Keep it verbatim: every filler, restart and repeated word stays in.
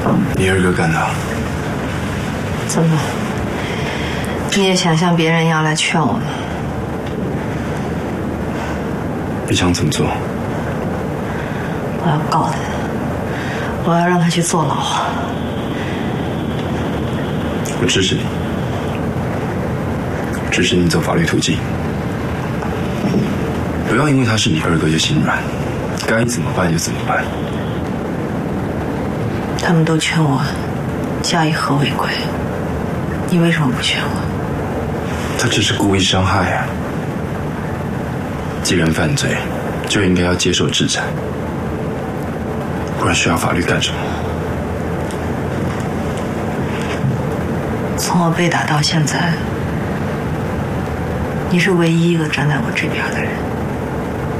你二哥干的。 怎么？你也想像别人一样来劝我吗？ 你想怎么做？ 我要告他，我要让他去坐牢。 我支持你，支持你走法律途径。不要因为他是你二哥就心软，该怎么办就怎么办。 他们都劝我嫁以和为贵，你为什么不劝我？ 他只是故意伤害啊！既然犯罪，就应该要接受制裁，不然需要法律干什么？ 从我被打到现在，你是唯一一个站在我这边的人。